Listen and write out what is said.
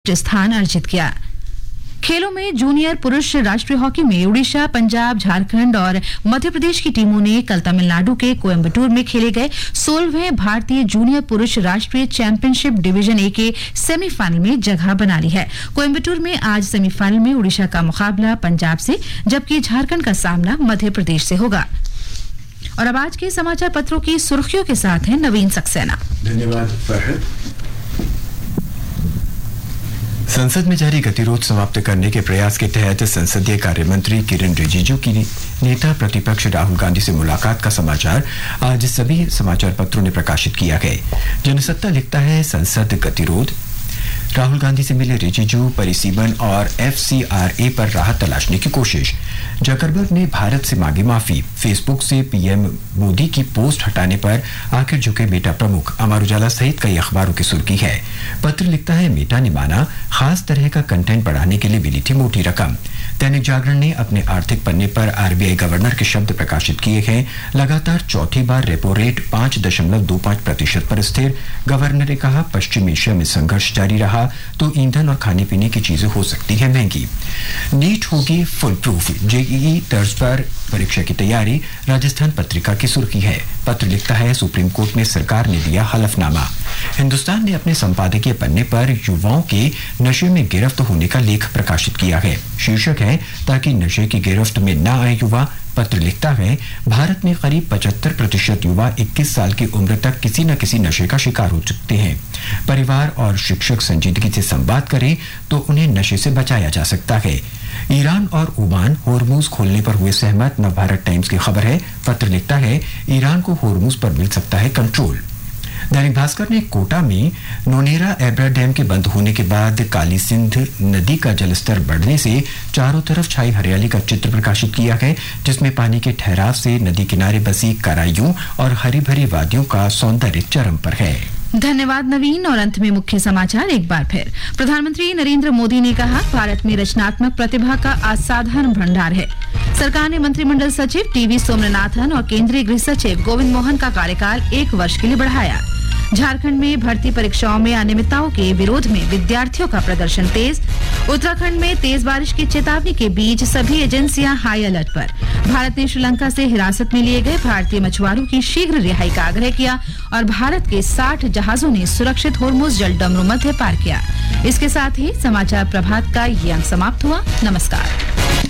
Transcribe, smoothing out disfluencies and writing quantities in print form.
स्थान अर्जित किया। खेलों में जूनियर पुरुष राष्ट्रीय हॉकी में उड़ीसा, पंजाब, झारखंड और मध्य प्रदेश की टीमों ने कल तमिलनाडु के कोयम्बटूर में खेले गए 16वें भारतीय जूनियर पुरुष राष्ट्रीय चैंपियनशिप डिवीजन ए के सेमीफाइनल में जगह बना ली है। कोयम्बटूर में आज सेमीफाइनल में उड़ीसा का मुकाबला पंजाब से, जबकि झारखंड का सामना मध्य प्रदेश से होगा। और अब आज के समाचार पत्रों की सुर्खियों के साथ हैं नवीन सक्सेना। धन्यवाद फरहद। संसद में जारी गतिरोध समाप्त करने के प्रयास के तहत संसदीय कार्य मंत्री किरण रिजिजू की नेता प्रतिपक्ष राहुल गांधी से मुलाकात का समाचार आज सभी समाचार पत्रों ने प्रकाशित किया है। जनसत्ता लिखता है, संसद गतिरोध। राहुल गांधी से मिले रिजिजू, परिसीमन और FCRA पर राहत तलाशने की कोशिश। जकरबर्ग ने भारत से मांगी माफी। फेसबुक से पीएम मोदी की पोस्ट हटाने पर आखिर झुके मेटा प्रमुख। अमर उजाला सहित कई अखबारों की सुर्खी है। पत्र लिखता है, मेटा ने माना खास तरह का कंटेंट बढ़ाने के लिए मिली थी मोटी रकम। दैनिक जागरण ने अपने आर्थिक पन्ने पर RBI गवर्नर के शब्द प्रकाशित किए हैं। लगातार चौथी बार रेपो रेट 5.25% पर स्थिर। गवर्नर ने कहा, पश्चिम एशिया में संघर्ष जारी रहा तो ईंधन और खाने पीने की चीजें हो सकती है महंगी। नीट होगी फुल प्रूफ। जेईई तर्ज पर परीक्षा की तैयारी। राजस्थान पत्रिका की सुर्खी है। पत्र लिखता है, सुप्रीम कोर्ट में सरकार ने दिया हलफनामा। हिंदुस्तान ने अपने संपादकीय पन्ने पर युवाओं के नशे में गिरफ्त होने का लेख प्रकाशित किया है। शीर्षक है, ताकि नशे की गिरफ्त में न आए युवा। पत्र लिखता है, भारत में करीब 75% युवा 21 साल की उम्र तक किसी न किसी नशे का शिकार हो चुके हैं। परिवार और शिक्षक संजीदगी से संवाद करें तो उन्हें नशे से बचाया जा सकता है। ईरान और ओमान होर्मुज खोलने पर हुए सहमत। नवभारत टाइम्स की खबर है। पत्र लिखता है, ईरान को होर्मुज पर मिल सकता है कंट्रोल। दैनिक भास्कर ने कोटा में नोनेरा एब्रा डैम के बंद होने के बाद काली सिंध नदी का जलस्तर बढ़ने से चारों तरफ छाई हरियाली का चित्र प्रकाशित किया है, जिसमें पानी के ठहराव से नदी किनारे बसी कराइयों और हरी भरी वादियों का सौंदर्य चरम पर है। धन्यवाद नवीन। और अंत में मुख्य समाचार एक बार फिर। प्रधानमंत्री नरेंद्र मोदी ने कहा, भारत में रचनात्मक प्रतिभा का असाधारण भंडार है। सरकार ने मंत्रिमंडल सचिव टीवी सोमनाथन और केंद्रीय गृह सचिव गोविंद मोहन का कार्यकाल 1 वर्ष के लिए बढ़ाया। झारखंड में भर्ती परीक्षाओं में अनियमितताओं के विरोध में विद्यार्थियों का प्रदर्शन तेज। उत्तराखंड में तेज बारिश की चेतावनी के बीच सभी एजेंसियां हाई अलर्ट पर। भारत ने श्रीलंका से हिरासत में लिए गए भारतीय मछुआरों की शीघ्र रिहाई का आग्रह किया और भारत के 60 जहाजों ने सुरक्षित होर्मुज जलडमरू मध्य पार किया। इसके साथ ही समाचार प्रभात का ये अंक समाप्त हुआ। नमस्कार।